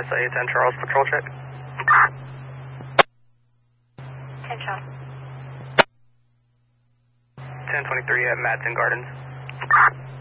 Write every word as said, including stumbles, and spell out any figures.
S A ten Charles patrol check. ten Charles. ten twenty-three at Madsen Gardens.